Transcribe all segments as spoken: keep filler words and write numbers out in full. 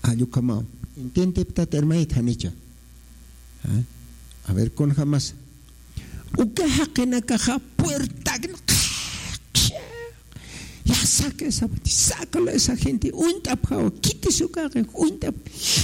ayukama intente ptat hermanito hanicha. A ver con jamás. Uka hakena caja puerta. Ya saca esa, sácalo a esa gente, un tapao, quite su caja, un tap.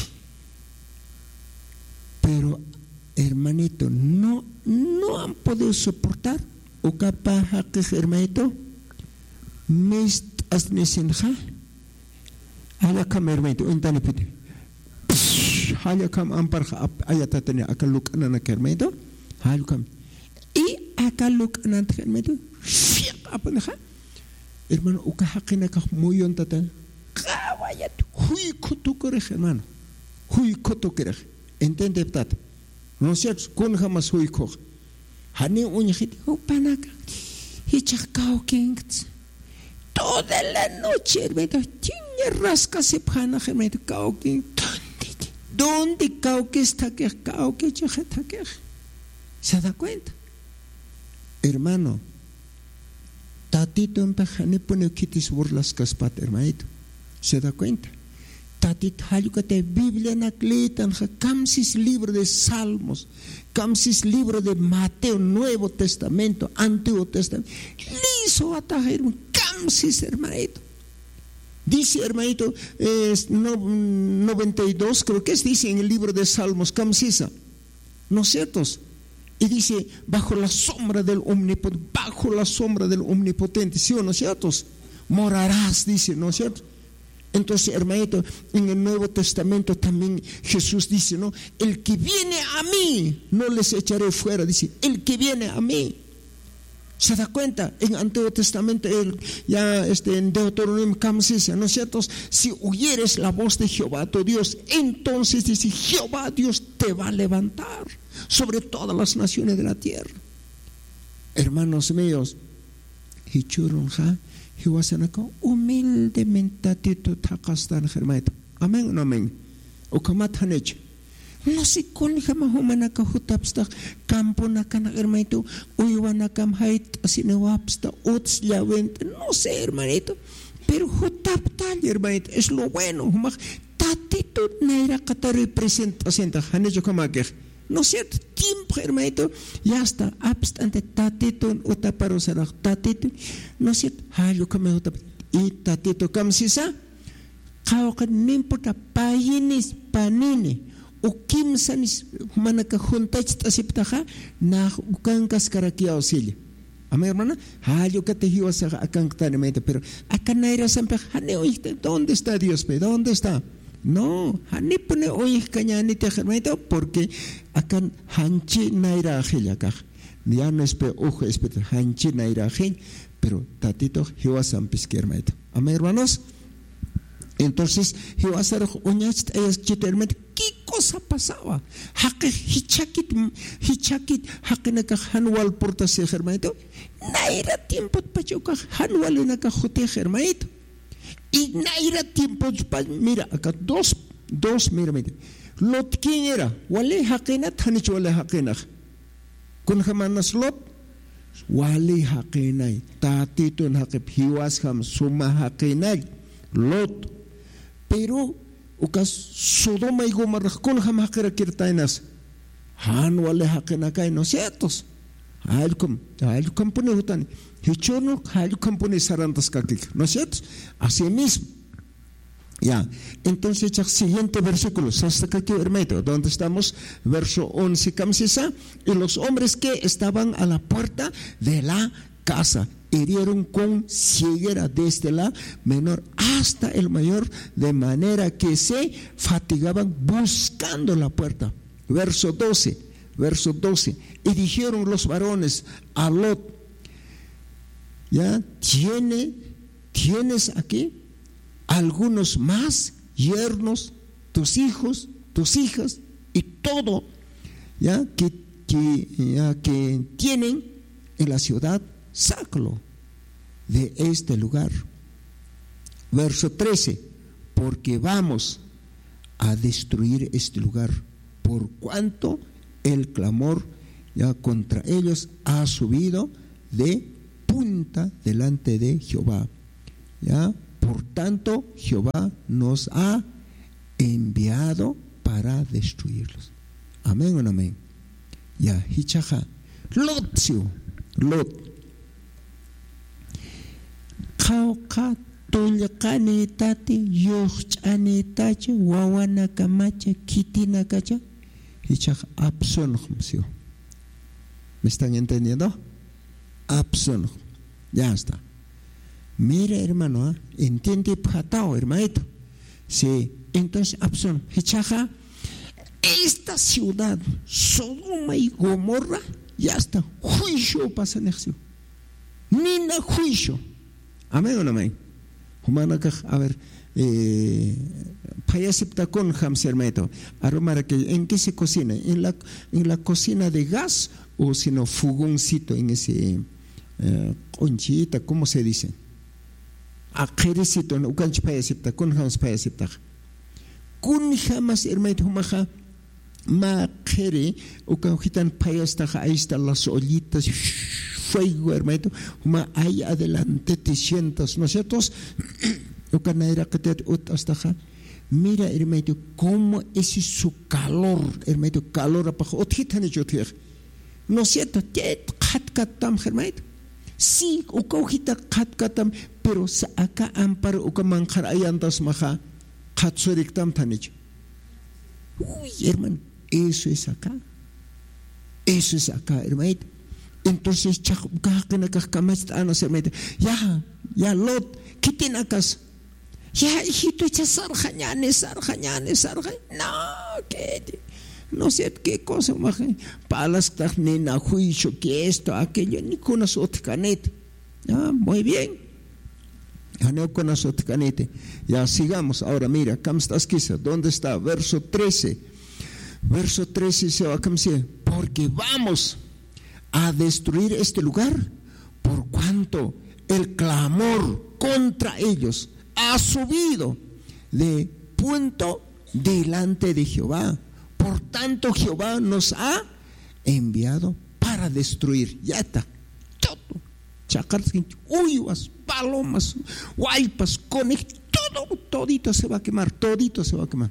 Pero hermanito, no, no han podido soportar. Uka paja que hermanito, mist asnesenja. Ayakam hermanito, un tanipite. Ayakam ampar ayatatene akaluk anak hermanito, ayakam. Y akaluk anak hermanito, fiak apa nih? Hermano, uka hakina ka muy ontatan. Kawayat, hui koto kereh hermano, hui koto kereh. Entende ptat? No cierto, con jamás hui koch. Hani uñjit, upanaka, hichakao kengts. Toda la noche, hermano, tiene rasca se pana, hermano, kao king. ¿Dónde cao que está que cao que chajeta que? ¿Se da cuenta? Hermano, tatito empejane pone quitis burlas caspat, hermanito. ¿Se da cuenta? Tatit hayukate Biblia naklitan, camsis libro de Salmos, camsis libro de Mateo, Nuevo Testamento, Antiguo Testamento. Liso atajer un camsis, hermanito. Dice, hermanito, eh, no, noventa y dos, creo que es, dice en el libro de Salmos, camsisa, ¿no es cierto? Y dice, bajo la sombra del omnipotente, bajo la sombra del omnipotente, ¿sí o no es cierto? Morarás, dice, ¿no es cierto? Entonces, hermanito, en el Nuevo Testamento también Jesús dice, ¿no? El que viene a mí, no les echaré fuera, dice, el que viene a mí. ¿Se da cuenta? En Antiguo Testamento, el, ya este, en Deuteronomio, dice, ¿no es cierto? Si oyeres la voz de Jehová tu Dios, entonces dice, Jehová Dios te va a levantar sobre todas las naciones de la tierra. Hermanos míos, humildemente amén o no amén. O kamathaneche. No sé con jamás humanaka hutapsta campo nakana hermanito uywanakam hait asinewapsta uts llawente, no sé hermanito, pero hutaptal hermanito es lo bueno, humach tatito naira kata representación hanecho kamake. No es cierto, tiempo hermanito, ya está, abstante tatito utaparosara tatito, no es cierto, hayo kame utap y tatito kamsisa, kawakan nimporta payinis panini. O kimsanis manaka juntach tasiptaja na ukankas karakia auxilio. Amén, hermana. Hayo que te hiwas akan tanimete, pero acá naira sampe hane oíste, ¿dónde está Dios? Pe? ¿Dónde está? No, hane pone oí cañani te hermanito, porque acá hanchi naira ajilla acá. Ya no es pe ojo, es pe hanchi naira ajilla, pero tatito hiwas sampis que hermanito. Amén, hermanos. Entonces, Jehová se uñast ellas chitermente, ¿qué cosa pasaba? Hake hichakit hichakit hake naka hanwal porta se hermanito. Naira tiempo pachuca hanwal naka jote hermanito. Y naira tiempo mira acá dos dos mira mira. Lot quién era? Wale hakena tanich wale hakena. Kun hamanas Lot wale hakena. Tatito hake hiwas ham suma hakena. Lot. Pero ukas Sodoma y Gomorra con jamás que requirtainas han wale hakenakai no ciertos alcom alcom pone hutan hichono alcom pone sarantas kakik no ciertos así mismo ya. Entonces el siguiente versículo hasta aquí hermano donde estamos verso once camsisa y los hombres que estaban a la puerta de la casa hirieron con ceguera desde la menor hasta el mayor, de manera que se fatigaban buscando la puerta. Verso doce, verso doce. Y dijeron los varones a Lot, ya, ¿tiene, tienes aquí algunos más yernos, tus hijos, tus hijas y todo, ya, que, que, ya, que tienen en la ciudad? Sácalo de este lugar. Verso trece, porque vamos a destruir este lugar, por cuanto el clamor ya contra ellos ha subido de punta delante de Jehová. Ya, por tanto, Jehová nos ha enviado para destruirlos. Amén o no amén. Ya, hichaja. Lot, siu, Lot. Kauka tollakani tati, yochani tacha, wawana kamacha, kitina kacha. Hichaja, Absalom, siu. ¿Me están entendiendo? Absalom. Ya está. Mira, hermano, ¿eh? Entiende patao, hermanito. Sí, entonces Absalom, hichaja. Esta ciudad, Sodoma y Gomorra, ya está. Juicio pasa nexio. Nina juicio. Amén o no amén. A ver, eh, payasipta con hamsermeto. Aromara que en qué se cocina, en la en la cocina de gas o sino fogoncito en ese eh, conchita, ¿cómo se dice? Ajerecito, no canch payasipta con hams payasipta. Kun jamás hermeto maja. Ma kere o canjitan payasta ahí están las ollitas fuego hermano ma ahí adelante te sientas ¿no es cierto? O canaira que te hasta mira hermano cómo es su calor hermano calor abajo o titan yo te ¿no es cierto? Te katkatam hermano sí o canjita katkatam pero acá amparo o camanjar ahí andas maja katsuriktam tanich uy hermano. Eso es acá. Eso es acá, hermano. Entonces, ya, ya, Lot, ¿qué tiene acá? Ya, hijito, echa sarjañanes, sarjañanes, sarjañanes. No, ¿qué? No sé qué cosa, maje. Palas, nena, juicio, que esto, aquello, ni con las otcanet. Ah, muy bien. Con ya, sigamos. Ahora, mira, ¿dónde está? Verso trece. Verso trece se va a cambiar, porque vamos a destruir este lugar por cuanto el clamor contra ellos ha subido de punto delante de Jehová. Por tanto, Jehová nos ha enviado para destruir. Ya está. Todo. Chacartas, uyuas, palomas, guaypas, conejos, todo, todito se va a quemar, todito se va a quemar.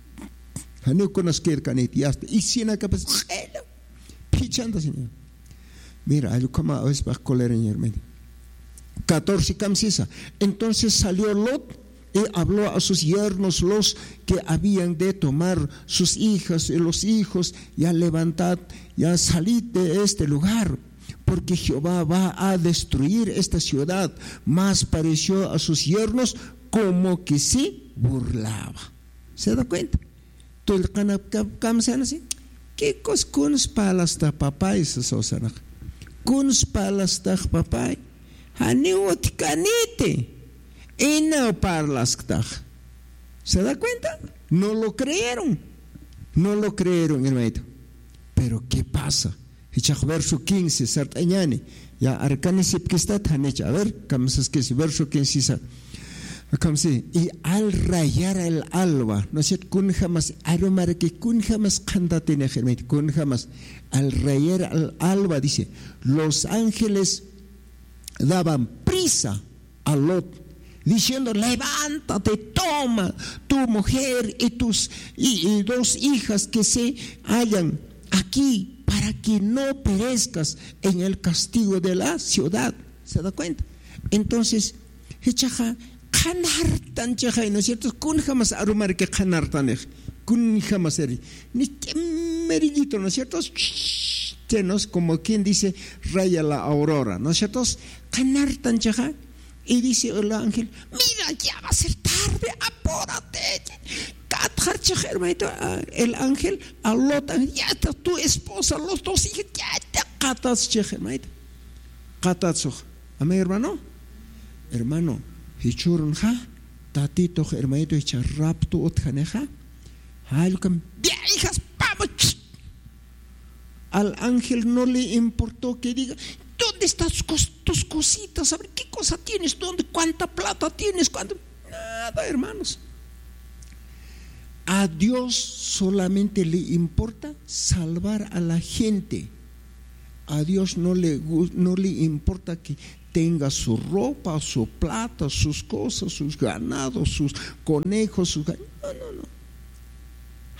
Y si en acá pues pichando señor. Mira, hay como a veces va a coler en el medio. catorce camisa. Entonces salió Lot y habló a sus yernos, los que habían de tomar sus hijas y los hijos, ya levantad, ya salid de este lugar, porque Jehová va a destruir esta ciudad. Mas pareció a sus yernos como que se burlaba. ¿Se da cuenta? Todo el canap camsan así. ¿Qué cos kuns palas ta papay sa sosanak? Kuns palas ta papay. Haniwot kanite. Y no parlas ta. ¿Se da cuenta? No lo creyeron. No lo creyeron, hermano. Pero ¿qué pasa? Hichach verso quince, sartañani. Ya arcanisip que está tan hecha. A ver, camsas que es verso quince. Y al rayar el alba, no sé, kun jamás, aromar que kun jamás canta tiene hermano, kun jamás, al rayar el alba, dice, los ángeles daban prisa a Lot, diciendo, levántate, toma tu mujer y tus y, y dos hijas que se hallan aquí, para que no perezcas en el castigo de la ciudad. ¿Se da cuenta? Entonces, echaja, Kanartan chay, ¿no es cierto? Kun jamás arumar que kanartan, kun jamás eri. Ni meridito, ¿no es cierto? Tenos, como quien dice, raya la aurora, ¿no es cierto? Kanartan chay. Y dice el ángel, mira, ya va a ser tarde, apórate. Katar chay, hermanito, el ángel, a Lot, ya está tu esposa, los dos hijos, ya te katas chay, hermanito. Katas, amén, hermano. Hermano. Hichurun ha, tatito hermanito echa rapto otjaneja, halcam, hijas, vamos. Al ángel no le importó que diga, ¿dónde están tus, tus cositas? A ver, ¿qué cosa tienes? ¿Dónde? ¿Cuánta plata tienes? ¿Cuánto? Nada, hermanos. A Dios solamente le importa salvar a la gente. A Dios no le, no le importa que tenga su ropa, su plata, sus cosas, sus ganados, sus conejos, sus... No, no, no.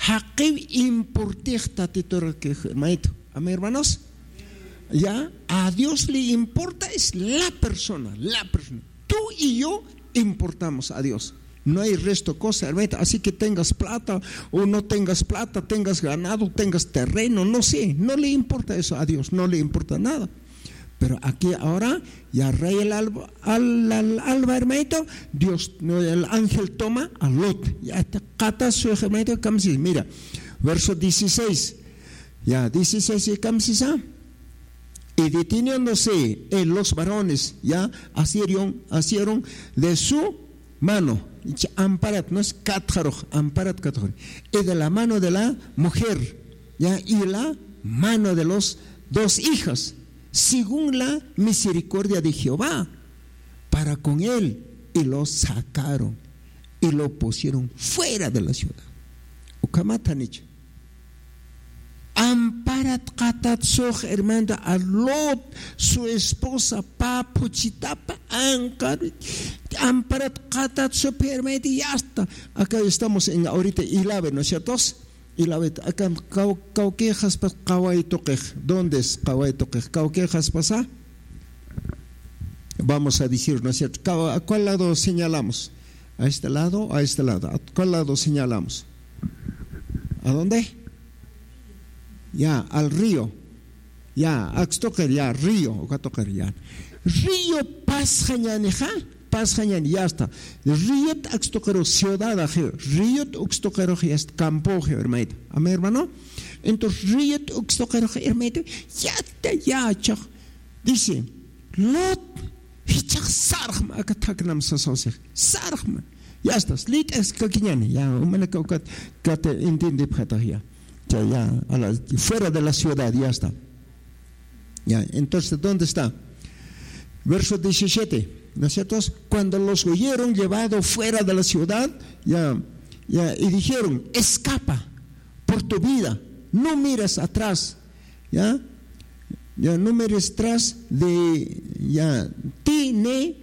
Haqib importa que hermanito. Amén, hermanos. Ya, a Dios le importa es la persona, la persona. Tú y yo importamos a Dios. No hay resto cosa, hermanito. Así que tengas plata o no tengas plata, tengas ganado, tengas terreno, no sé. No le importa eso a Dios, no le importa nada. Pero aquí ahora, ya rey el alba, al, al, alba, hermanito, Dios, el ángel toma a Lot. Ya está, cata su hermanito, camsis. Mira, verso dieciséis. Ya, dieciséis y camsis. Y deteniéndose en los varones, ya, asieron, asieron de su mano. Amparat, no es katjaroj, amparat katjaroj. Y de la mano de la mujer, ya, y la mano de los dos hijas, según la misericordia de Jehová, para con él, y lo sacaron y lo pusieron fuera de la ciudad. Ukamatanich. Amparat katat soh, hermana, a Lot, su esposa, papu, chitapa, ankar, amparat katat soh, hermana, y hasta. Acá estamos en ahorita Ilave, ¿no es cierto? Y la vez acá cauquejas pas kawai toquej. ¿Dónde es kawai toquej? Cauquejas pasa. Vamos a decir, ¿no es cierto? ¿A cuál lado señalamos? ¿A este lado o a este lado? ¿A cuál lado señalamos? ¿A dónde? Ya, al río. Ya, a toquer ya, río, o toquer ya. Río Pasjañaneja. Pasjañan, ya está. Riot axtoquero ciudad, Riot uxtoquero es campo, hermano. Amén, hermano. Entonces, Riot uxtoquero, hermano, ya está, ya, chach. Dice, Lot, hichach sarjma, acá taknam sasose, sarjma. Ya está, slit es caquiñani, ya, humana caucat, cate entiende ya. Ya, ya, a la, fuera de la ciudad, ya está. Ya, entonces, ¿dónde está? Verso diecisiete. ¿No es cierto? Cuando los oyeron llevado fuera de la ciudad, ya, ya, y dijeron, escapa por tu vida, no mires atrás, ya, ya no mires atrás de, ya, ti ne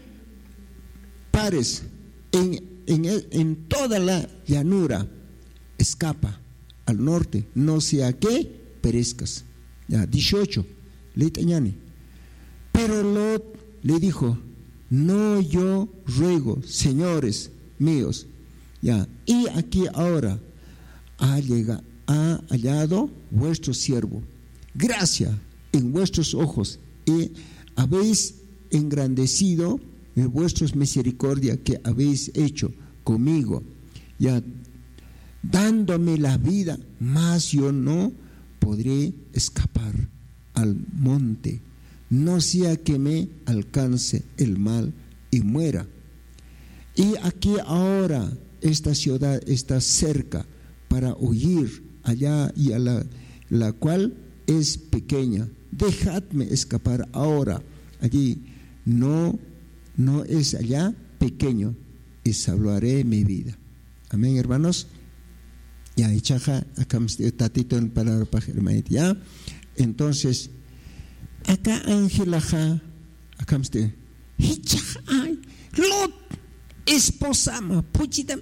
pares en, en, en toda la llanura, escapa al norte, no sea que perezcas. Ya, dieciocho, leitañani. Pero Lot le dijo, no, yo ruego, señores míos, ya, y aquí ahora ha, llegado, ha hallado vuestro siervo gracia en vuestros ojos y habéis engrandecido en vuestras misericordia que habéis hecho conmigo, ya, dándome la vida, mas yo no podré escapar al monte, no sea que me alcance el mal y muera. Y aquí ahora esta ciudad está cerca para huir allá y a la, la cual es pequeña. Dejadme escapar ahora allí. No, no es allá pequeño y salvaré mi vida. Amén, hermanos. Ya, echaja, acá me tatito en palabra para hermanito. Ya, entonces. Acá Ángelaja, acá me estoy, ay, Lot, esposama, puchitam,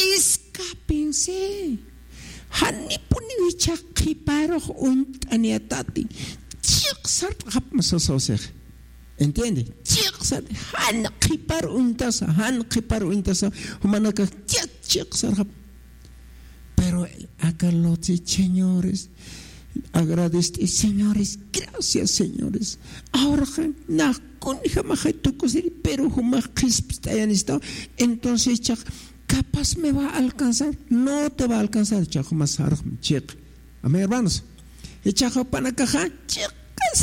escápense. Hani puni wicha kiparo un aniatati, chiksar hapmasososej. ¿Entiende? Chiksar, han kipar un tasa, han kipar un tasa, humanaka, chiksar hap. Pero acá Lot, señores, agradezco, señores, gracias, señores. Ahora, na con jamás pero jamás entonces, capaz me va a alcanzar. No te va a alcanzar, chach, más check. Amén, hermanos. Echaja panacaja, check,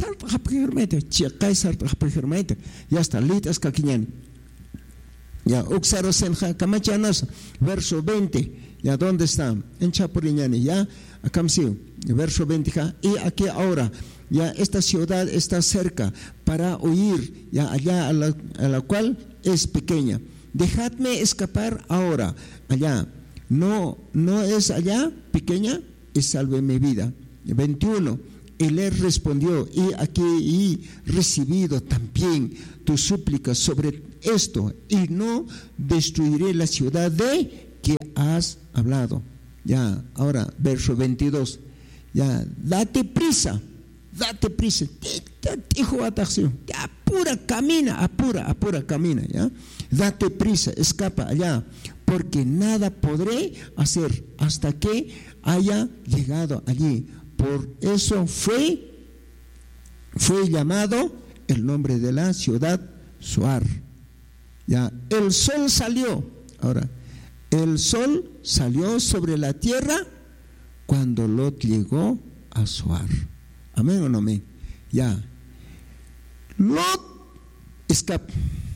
ya está, litas caquiñan. Ya, uxaro senja, camachanas, verso veinte. Ya, ¿dónde está? En Chapuriñani, ya, acá verso veinte, y aquí ahora, ya esta ciudad está cerca para huir, ya allá a la, a la cual es pequeña. Dejadme escapar ahora, allá. No, no es allá pequeña, y salve mi vida. veintiuno. Y le respondió, y aquí he recibido también tu súplica sobre esto, y no destruiré la ciudad de que has hablado. Ya, ahora, verso veintidós. Ya, date prisa, date prisa. Hijo ataxio, apura, camina, apura, apura, camina, ya. Date prisa, escapa allá, porque nada podré hacer hasta que haya llegado allí. Por eso fue, fue llamado el nombre de la ciudad Zoar. Ya, el sol salió. Ahora, el sol salió sobre la tierra cuando Lot llegó a Zoar. Amén o no amén. Ya. Lot escapa.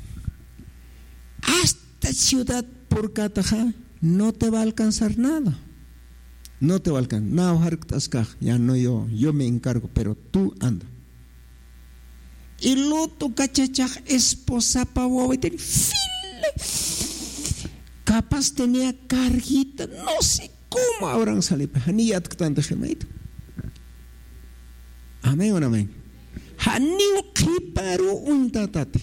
Hasta ciudad por Cataja no te va a alcanzar nada. No te va a alcanzar. No, ya no yo, yo me encargo, pero tú anda. Y Lot cachachaj esposa pavo y ten capaz tenía carguita, no sé cómo habrán salido. Haniyat que tanto gemaito. Amén o no amén. Haniu kiparu un tatate.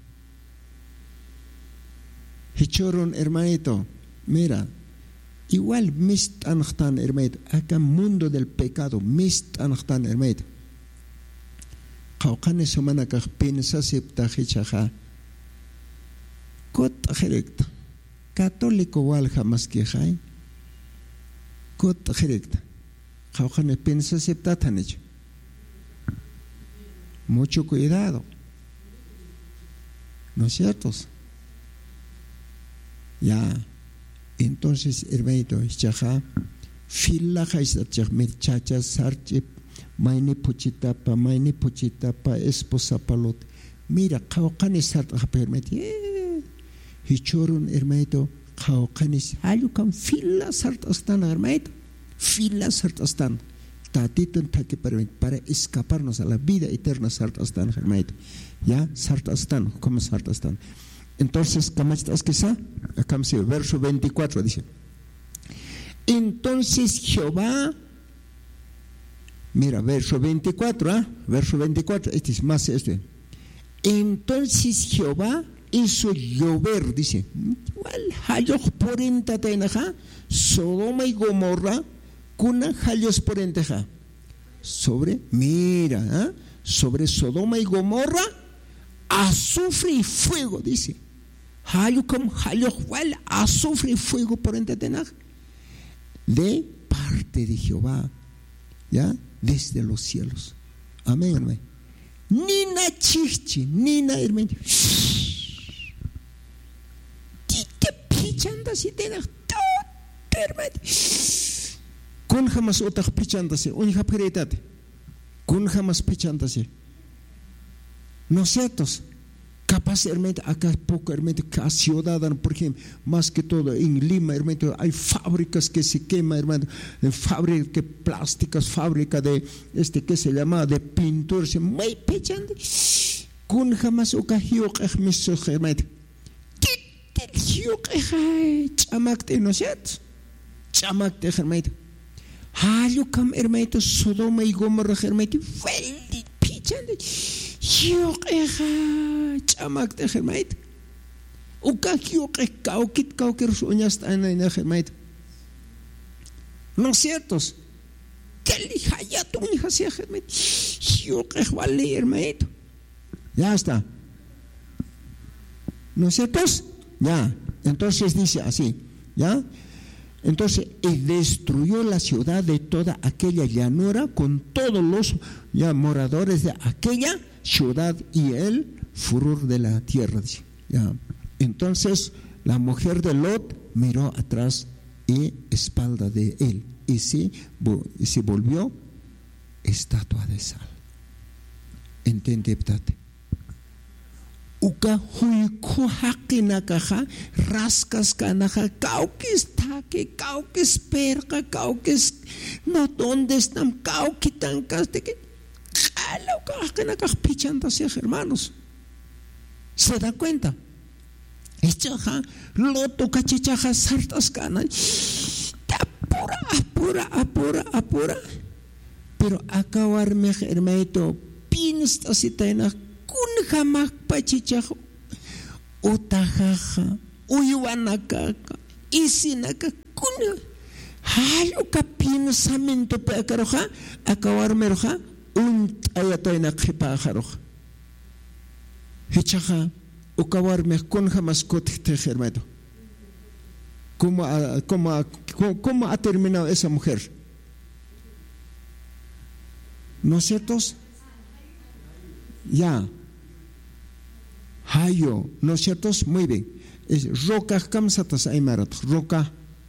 Hichoron hermanito, mira, igual mist anachtan hermanito, acá mundo del pecado, mist anachtan hermanito. Kaukanes somana kah pensa septa hichaja. Kot jerekta. Católico wal jamás que hay. Kot jerekta. Kaukanes pensa septa tan hecho. Mucho cuidado. ¿No es cierto? Ya. Entonces, hermanito, chaja, fila jaisat mirchacha sarche, maine puchitapa, maine puchitapa, esposa palot. Mira, kaukanes sart hermanito. Hichorun hermanito, kaukanes, ayukan fila sart astan hermanito, fila sart astan. Tatitun take para escaparnos a la vida eterna sart astan hermanito. Ya, sart astan, como sart astan. Entonces, ¿camachtas que sa? Acá me verso veinticuatro dice. Entonces Jehová, mira, verso veinticuatro, ¿ah? ¿eh? Verso veinticuatro, este es más este. Entonces Jehová hizo llover, dice, igual, hayos por entatenaja, Sodoma y Gomorra, cuna hayos por entaja. Sobre, mira, ¿eh? Sobre Sodoma y Gomorra, azufre y fuego, dice. Hayo como hayo huel, azufre y fuego por entretener. De parte de Jehová, ya, desde los cielos. Amén, amén. Nina chichi, nina hermano. Tite pichanda si tengas todo, hermano. Con jamás otra pichanda se, un japiritate. Con jamás pichanda se. ¿No es cierto? Capaz, hermano, acá poco, hermano, que ciudadano, por ejemplo, más que todo en Lima, hermano, hay fábricas que se queman, hermano, fábricas de plásticas, fábrica de, este, ¿qué se llama? De pintura, se muy pechando. Con jamás oca hiok ej miso, hermano. ¿Qué te hiok ej chamakte, no es cierto? Chamakte, hermano. Hayo kam, hermano, Sodoma y Gomorra, hermano, fueli pechando. Hiok eja chamak te hermait. Uka hiok e kaukit kauker sueñas tan en hermait. ¿No es cierto? Que li hayat un hija se hermait. Hiok e vale hermait. Ya está. ¿No es cierto? Ya. Entonces dice así, ¿ya? Entonces, y destruyó la ciudad de toda aquella llanura con todos los ya moradores de aquella ciudad y el furor de la tierra. Ya. Entonces, la mujer de Lot miró atrás y espalda de él y se, y se volvió estatua de sal. ¿Entendete? Uka huiku hakinakaja, rascas canaja, caukis taque, caukis perca, caukis, no, ¿dónde están? Cauqui tancas de que, jala, uka hakinakaja, pichantas, hermanos. ¿Se da cuenta? Echaja, loto cachichaja, sartas canas, apura, apura, apura, apura. Pero acabarme, hermanito, pinstas y tenas. Un jamás pachichajo, utajaja, uyuanakaka, isinaka, kuna, Hay un pensamiento para acaroja, acabar meroja, un ayatoina kipajaroja. Hichaja, acabar me con jamás cote hermano. ¿Cómo, cómo, ¿Cómo ha terminado esa mujer? ¿No es cierto? Ya. Hayo, ¿no es cierto? Muy bien. Es roca, kamsatas aymarat, roca.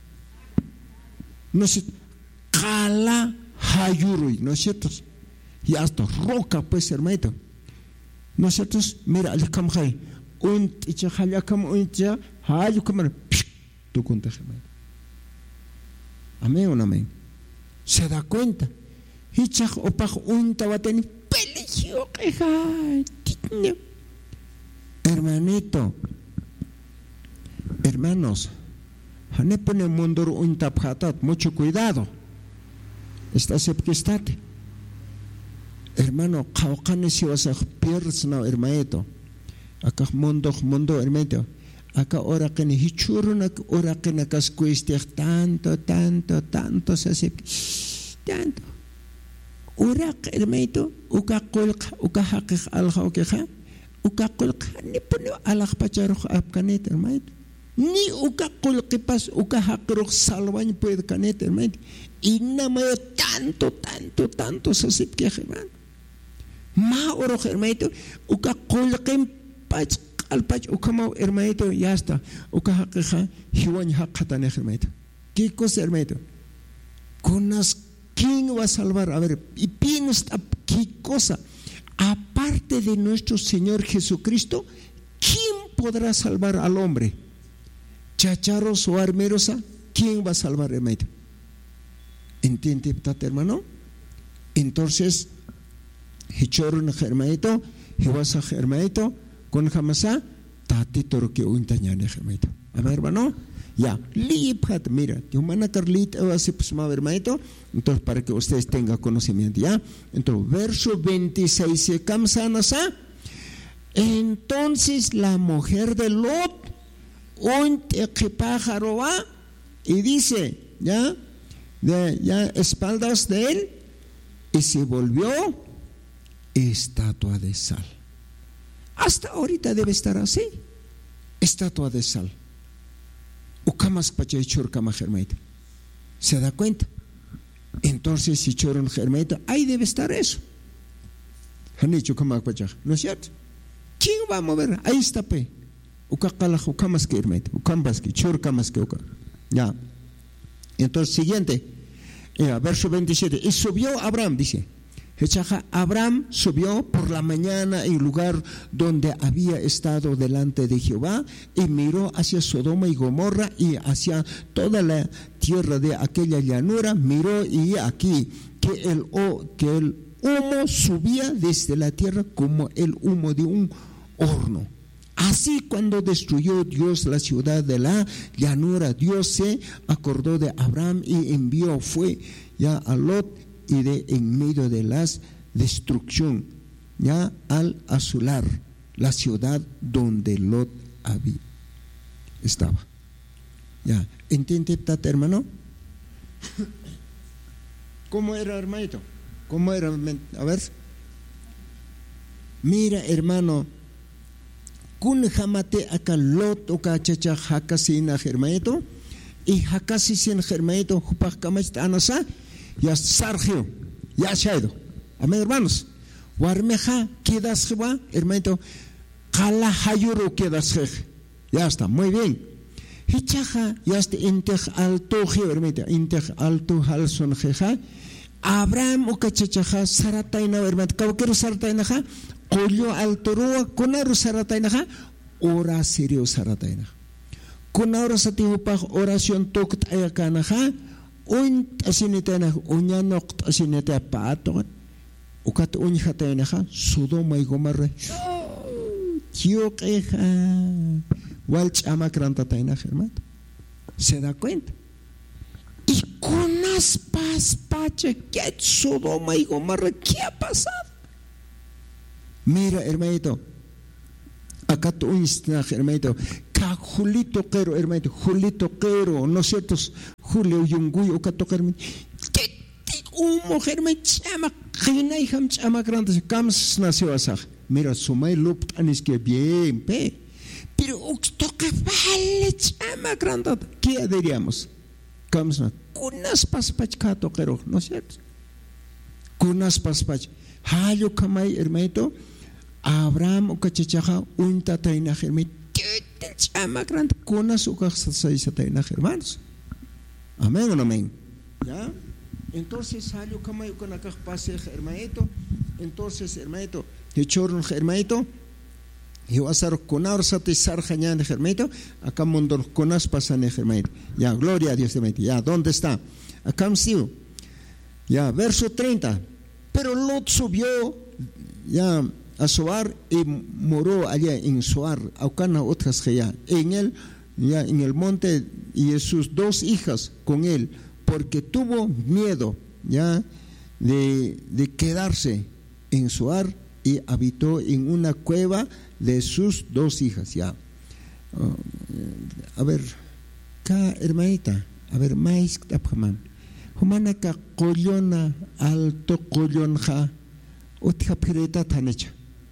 No sé, kala hayurui, ¿no es cierto? Y hasta roca, pues, hermano. ¿No es cierto? Mira, al kamjai, un ticha hayakam, un ticha, hayu kamar, tú contas, hermano. Amén o no amén. Se da cuenta. Hichach opaj un tabateni, peligio, queja, hermanito, hermanos. Hane pone mundur un tapjatat, mucho cuidado. Está sepquistate. Hermano, kauqane si vas a pierdes no, hermanito. Acá mundo, mundo, hermanito. Acá ora que ni hichuruna, ora que na cascuiste tanto, tanto, tanto, se hace tanto. Ora que hermanito, uka kulka, uka haqiq alha ukeja, uka kulka, ni pone alaj pacharoh apkanet, hermanito. Ni uka kulkipas, uka haqiroh salvañ puede canet, hermanito. Y nada más tanto, tanto, tanto, se hace que hermano. Ma oro, hermanito, uka kulkim pach. Al pach ukama hermanito ya está uka haqiqa hiwan haqqatan hermanito. ¿Qué cosa hermanito? Conas quién va a salvar, a ver, y piensa qué cosa aparte de nuestro Señor Jesucristo, ¿quién podrá salvar al hombre? Chacharos o armerosa, ¿quién va a salvar hermanito? ¿Entiende hermano? Entonces hichorun hermanito, hiwasa hermanito con jamasa tati torque untañane hermanito. A ver, hermano, ya, lipat, mira, humana carlita o así pues ma hermanito, entonces para que ustedes tengan conocimiento, ya. Entonces, verso veintiséis se camsanasa. Entonces la mujer de Lot un tequipájaro va y dice, ya, de ya espaldas de él, y se volvió estatua de sal. Hasta ahorita debe estar así, estatua de sal. Ucamas pachaychur kama germaita. ¿Se da cuenta? Entonces, si chorun germaita, ahí debe estar eso. Hanichu kama pachaj, ¿no es cierto? ¿Quién va a mover? Ahí está pe. Ucacalaj, ucamas que germaita, ucambas que chur kamas que uca. Ya. Entonces, siguiente, ya, verso veintisiete. Y subió Abraham, dice. Abraham subió por la mañana en lugar donde había estado delante de Jehová y miró hacia Sodoma y Gomorra y hacia toda la tierra de aquella llanura. Miró y aquí que el, que el humo subía desde la tierra como el humo de un horno. Así cuando destruyó Dios la ciudad de la llanura, Dios se acordó de Abraham y envió fue ya a Lot y de en medio de la destrucción, ya al asolar la ciudad donde Lot había, estaba. Ya, ¿entiende, hermano? ¿Cómo era, hermanito? ¿Cómo era? A ver. Mira, hermano, kun jamate acá Lot o cachacha hakasina hermanito y hakasi sin hermanito hupak kamach anasa. Ya Sergio, ya se ha ido. Amén, hermanos. Warmeja, quedas, hermanito. Kala hayuru quedas. Ya está, muy bien. Hichaja, ya está, intej alto, hermanito. Intej alto, halson, jeja. Abraham, ukachachaja, sarataina, hermanito. Kawakero sarataina, kollo altorua, konaru sarataina, ora serio sarataina. Konara satihupaj, oración tokt ayakanaja. Un asinetana uñanok asineta pato ukat uñjatana Sodoma y Gomorra tío queja walch amakranta taina hermano. ¿Se da cuenta? Y con las pas pache que Sodoma y Gomorra, ¿qué ha pasado? Mira, hermanito, acá tú un hermanito, Julito Quero, hermanito, Julito Quero, ¿no es cierto? Julio Yunguy o Catocarmi. Un mujer me llama, Gina y Ham llama grandes, Cams nació a mira, sumay lupt anis que bien, pe. Pero toca vale, llama grande, ¿qué diríamos? Cams na, kunas paspach kato quero, ¿no es cierto? Kunas paspach, hayo kamay hermanito, Abraham o cachachaja, un tataina hermanito, llama grande, kunas o cachachaja hermanos. Amén o no amén. ¿Ya? Entonces salió como yo con acá pase hermanito, entonces hermanito, yo chorro hermanito, yo asar con arsa te sarjañan hermanito, acá mundo con as pasan hermanito. Ya, gloria a Dios hermanito. Ya, ¿dónde está? Acá sigo. Ya, verso treinta. Pero Lot subió ya a Zoar y moró allá en Zoar, aucana otras que ya, en él, ya en el monte y sus dos hijas con él. Porque tuvo miedo ya de, de quedarse en Zoar y habitó en una cueva de sus dos hijas. Ya, uh, a ver, ka hermanita, a ver, mais tapamam, humana ka collona alto collonja, otra pireta tanecha.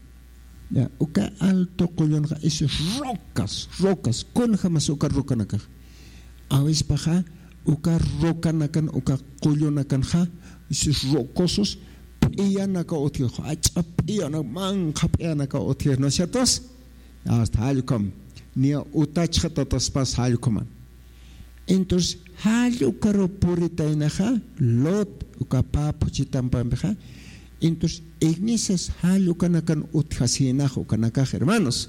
Ya, uka alto collonja, esos rocas, rocas, con jamás uka roca naka, a veces paja. Uka rocanakan, uka collonakan ha, esos rocosos, pianaka otio, achap, piana, man, pianaka otio, ¿no es cierto? Hasta halcom, ni utachatatas pas halcoman. Entonces, halukaro purita inaja, lot, uka papuchitan pambeja, entonces, en esas halukanakan utjasinajo, ukanaka, hermanos.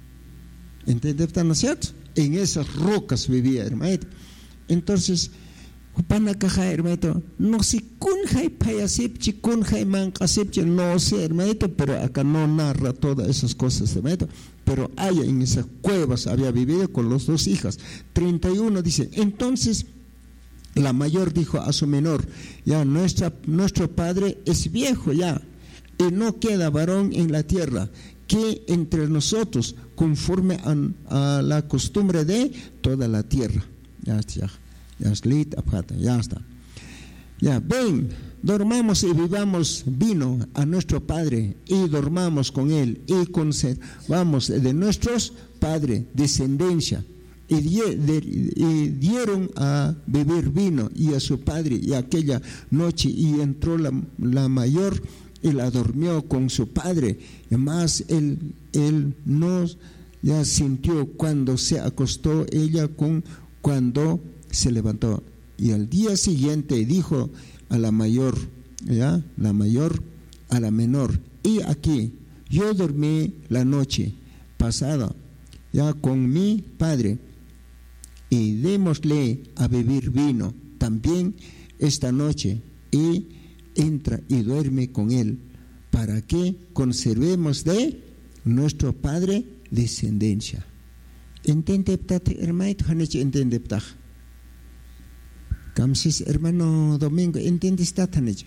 ¿Entendés, no es cierto? En esas rocas vivía, hermano. Entonces, Panakaja, hermano, no sé, kunjai payasipchi, kunjai mancasipchi, no sé, hermano, pero acá no narra todas esas cosas, hermano. Pero allá en esas cuevas había vivido con las dos hijas. treinta y uno dice, entonces la mayor dijo a su menor, ya nuestra, nuestro padre es viejo ya, y no queda varón en la tierra, que entre nosotros, conforme a, a la costumbre de toda la tierra. Ya está, ya está, ya está. Ya, ven, dormamos y vivamos vino a nuestro Padre y dormamos con Él y conservamos de nuestros padres descendencia. Y, die, de, y dieron a beber vino y a su padre y aquella noche y entró la, la mayor y la durmió con su padre. Y más él, él no ya sintió cuando se acostó ella con cuando se levantó. Y al día siguiente dijo a la mayor, ya, la mayor a la menor, y aquí yo dormí la noche pasada ya con mi padre, y démosle a beber vino también esta noche, y entra y duerme con él, para que conservemos de nuestro padre descendencia. ¿Entiende, hermano? ¿Entiende? Camsis, hermano Domingo, ¿entiende esta taneja?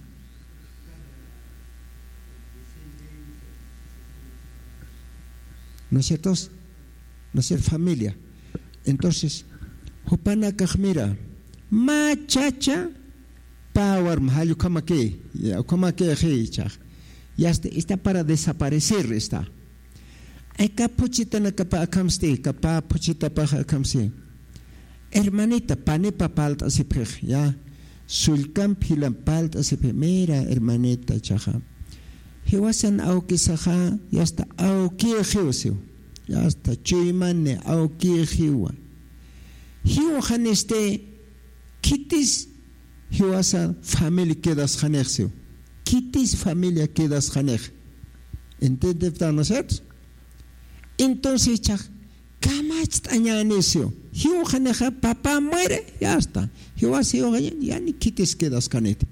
¿No es cierto? ¿No es cierto? Familia. Entonces, Hupana Kajmira, machacha, power, mahalu kamake, kamake heicha. Ya está, está para desaparecer, está. Hay capuchita na capa akamste, capa puchita paja akamse. Hermanita, panepa palta asipej, ya. Sulcam pilan palta asipej, mira, hermanita, chaja. Hiwasan auki saja, ya está, auki hiwasio. Ya está, chuimane, auki hiwa. Hiwajan este, kitis, hiwasa familia quedas janexio. Kitis familia quedas janej. ¿Entiendes, no es cierto? Entonces, chaj, camach tañanesio. Hijo janeja, papá muere, ya está. Hijo así, ya ni quites quedas canete.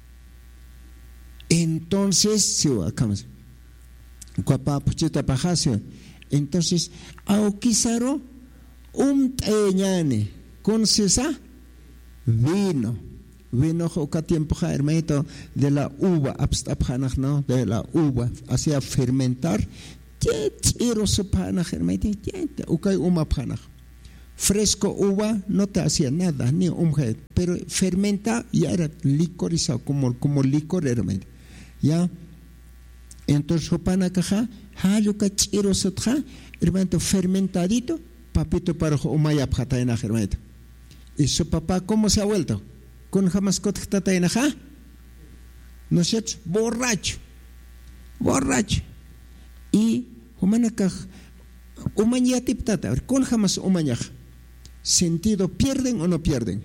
Entonces, si acabas, papá puchita pajasio. Entonces, auquizaro un tañane con cesa vino. Vino joca tiempo ja hermanito de la uva, abstapjanaj, no, de la uva, hacía fermentar. Tiro su panaj, hermanito, ukay uma panaj. fresco uva no te hacía nada, ni un mujer, pero fermenta ya era licorizado, como, como licor hermano. Ya, entonces sopana caja, hayuka chiro sotja, hermano fermentadito, papito para umaya pjataina hermano. Y su papá, ¿cómo se ha vuelto? Con jamás cotjataina, ¿ja? ¿No es cierto? Borracho, borracho. Y humana caja, umanya tiptata, con jamás umanya. ¿Sentido pierden o no pierden?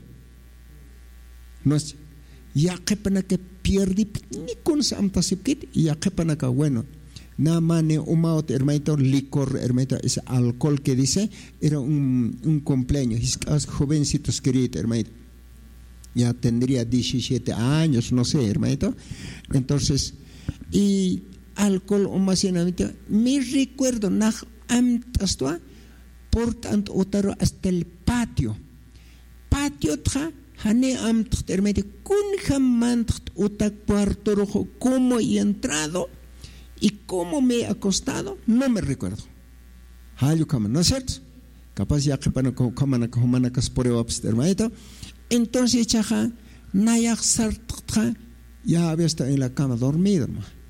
No es. Ya que para que pierde ni con samtasipkit, ya que para que bueno. Nada más ne umaot hermanito licor hermanito ese alcohol que dice era un, un cumpleaños. Es jovencitos queridos hermanito. Ya tendría diecisiete años, no sé hermanito. Entonces, y alcohol o más hermanito, me recuerdo nach amtastua por tanto otro hasta el patio. Patio tra hane amtacht hermanito kun jamant utak cuarto rojo como he entrado. ¿Y cómo me he acostado? No me recuerdo. ¿No es cierto? Capaz ya que para que por hermanito. Entonces, chaja, nayak sartra, ya había estado en la cama dormido.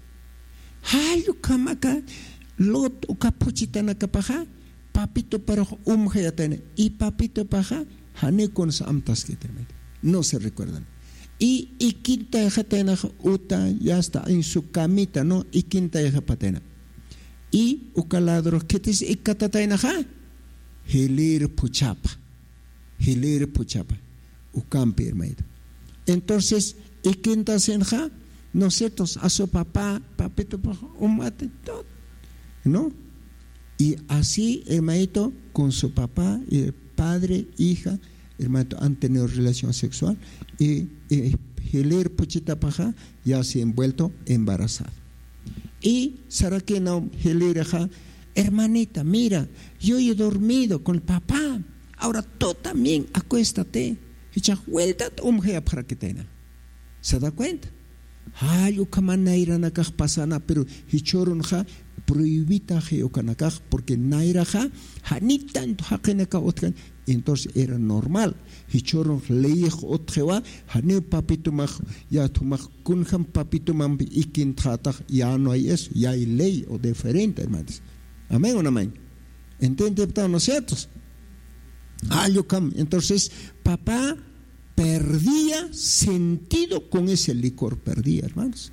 Hayu kamaka, lot o capuchitana capaja, papito para un mujer y papito paja, hane con samtas que no se recuerdan. Y, y quinta hija tena uta ya está en su camita, ¿no? Y quinta hija patena. Y ucaladro, ¿qué te dice? Y catatena ja? Hilir puchapa. Hilir puchapa. Ucampi, hermano. Entonces, y quinta senja, ¿no es cierto? A su papá, papito, un mate, todo. ¿No? Y así, hermanito, con su papá, y padre, hija, hermano, han tenido relación sexual y Hilir Puchita Paja ya se ha envuelto embarazada. Y Saraquena Hiliraja, hermanita, mira, yo he dormido con el papá, ahora tú también acuéstate. Y ya vuelta un mujer para que tenga. ¿Se da cuenta? Ay, yo camana ira nakaj pasana, pero hichoron ja prohibita geocanacaj, porque naira ja, janitan jaquenaca otkan. Entonces era normal. Hichoron leij otjewa, hane papito maj, ya tomaj kunjam papito mam y quintrataj, ya no hay eso, ya hay ley o diferente, hermanos. Amén o no amén. ¿Entienden nosotros? Ah, yo cam. Entonces, papá perdía sentido con ese licor, perdía, hermanos.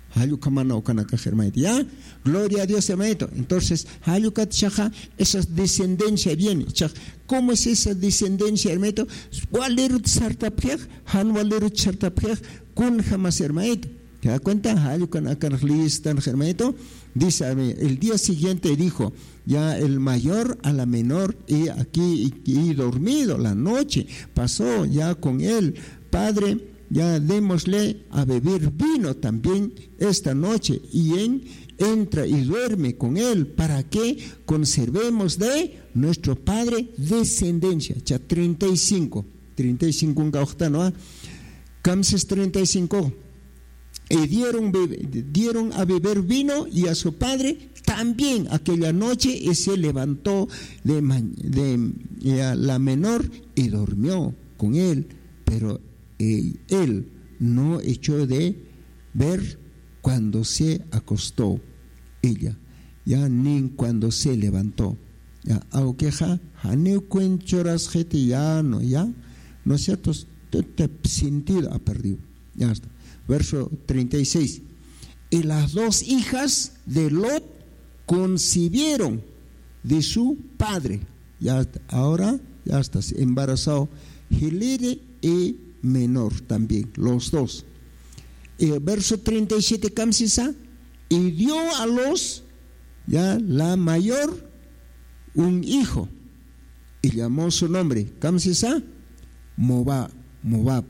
¿Ya? Gloria a Dios, hermanito. Entonces, esa descendencia viene. ¿Cómo es esa descendencia, hermanito? Walerut sartapjej, han walerut sartapjej, kun jamás, hermanito. ¿Te das cuenta? Hermanito. Dice, el día siguiente dijo, ya el mayor a la menor, y aquí y, y dormido la noche, pasó ya con él, padre, ya démosle a beber vino también esta noche, y en, entra y duerme con él, para que conservemos de nuestro padre descendencia. Ya treinta y cinco, treinta y cinco un gaujtano, Camses treinta y cinco. Y dieron, dieron a beber vino y a su padre también aquella noche, y se levantó de, de, de la menor y durmió con él, pero él, él no echó de ver cuando se acostó ella, ya ni cuando se levantó. Ya, aunque ja, ja ne cuenchoras gente ya no, ya, no es cierto, este sentido ha perdido, ya está. Verso treinta y seis. Y las dos hijas de Lot concibieron de su padre. Ya ahora ya está embarazado Hilire y menor también, los dos. Y verso treinta y siete, Camsisa, y dio a los, ya la mayor, un hijo, y llamó su nombre, Camsisa, Mobab, Mobab,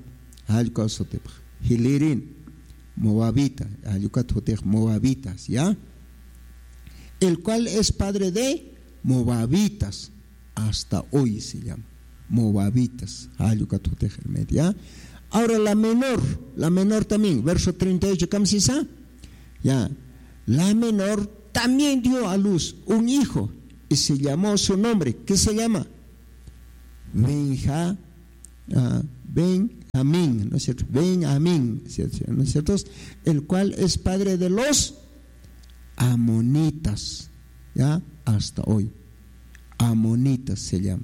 Hilirín, Moabita, Moabitas, ¿ya? El cual es padre de Moabitas, hasta hoy se llama, Moabitas, ¿ya? Ahora la menor, la menor también, verso treinta y ocho, ¿Camsisa? Ya, la menor también dio a luz un hijo, y se llamó su nombre, ¿qué se llama? Benja, uh, Benjamín, ¿no es cierto? Benjamín, ¿no es cierto? El cual es padre de los amonitas, ya hasta hoy. Amonitas se llama.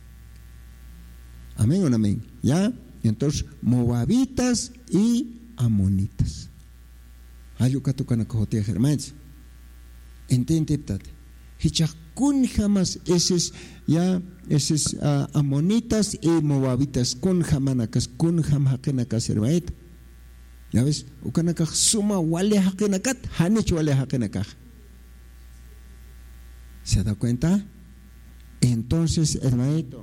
Amén o no amén, ya. Entonces, moabitas y amonitas. Ayucatu canacojotea germanes. Entiende, Hichakun jamás, ese es ya, ese es uh, amonitas y moabitas, kun jamanacas, kun jamhakenacas, hermano. Ya ves, ukanaka suma wale hakenakat, hanich wale hakenakaj. ¿Se da cuenta? Entonces, hermanito,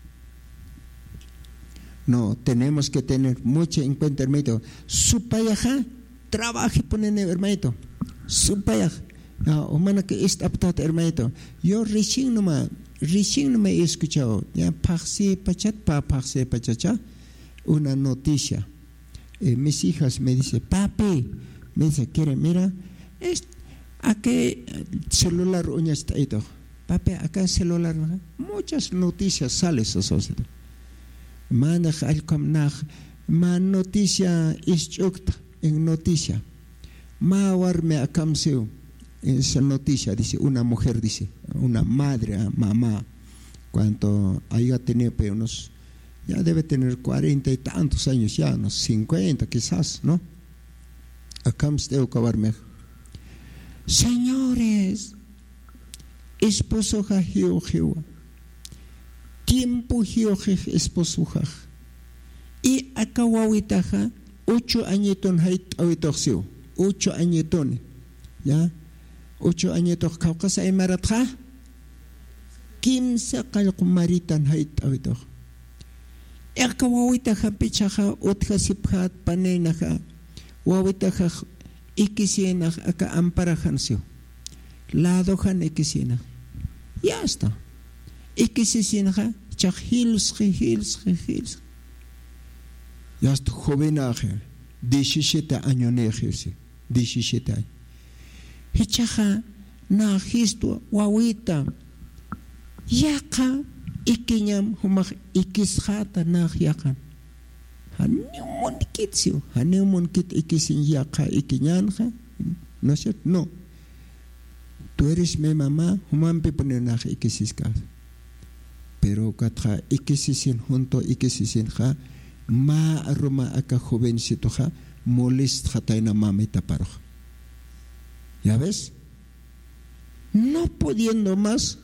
no, tenemos que tener mucho en cuenta, hermanito. Su payaja, trabaje ponen, hermanito. Su payaja. No, humana que es aptat, hermanito. Yo recién no me, recién no me he escuchado, ya, paxi pachat, pa paxi pachacha, una noticia. Eh, mis hijas me dicen, papi, me dice, quiere, mira, es, ¿a qué celular uña está ahí? Papi, acá celular, muchas noticias salen esa sociedad. Manda al comnaj, ma noticia es chocta, en noticia. Ma warme a camseo. Esa noticia dice, una mujer dice, una madre, mamá, cuando haya tenido unos, ya debe tener cuarenta y tantos años ya, unos cincuenta quizás, ¿no? Acá me estoy acabarme. Señores, esposo jajio jewa, tiempo jio esposo jaj, y acá wawitaja, ocho añitos hait awitoxio, ocho añitos, ¿ya? Ocho añitos kaukas ay maratja, kimsa kalkumaritan hait awitox. Eka wawitaja pichaja, otja sipjat panenaja, wawitaja ikisienaj aka amparajansio, ladojan ikisienaj. Ya está. Ikisisienja, chaj hils, hils, hils. Ya está jovenaje, diecisiete años nejese, diecisiete años. Hichaja na histo wawita yaka ikinyam humach ikishata na yakan hanemon kitsio hanemon kit ikisin yaka ikinyanja, no es cierto, no, tú eres mi mamá humampe ponenaj ikisiskas, pero katra ikisisin junto ikisisin ja ma aroma aka jovencito ja molest jataina mamita paro. ¿Ya ves? No pudiendo más,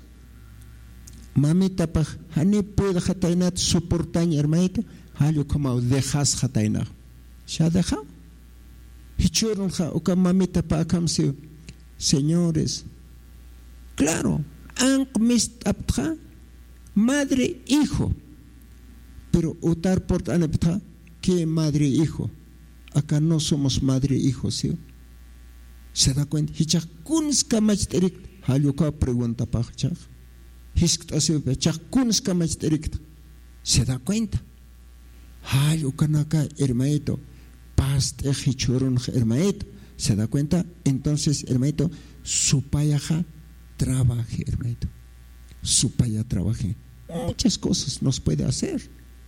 mamita pa, hani puede jatainat soportar, hermanito, hallo como dejas jataina. ¿Se ha dejado? Y churron ja, o como mamita pa akamse, señores, claro, ank mist aptra, madre, hijo, pero utar por anapta, ¿qué madre, hijo? Acá no somos madre, hijo, ¿sí? ¿Se da cuenta? Hichakuns kamachterik, haluka pregunta pachach. Hisktasebe, chakuns kamachterik. ¿Se da cuenta? Halukanaka, hermanito, paste hichurun, hermanito. ¿Se da cuenta? Entonces, hermanito, su payaja trabaje, hermanito. Su paya trabaje. Muchas cosas nos puede hacer.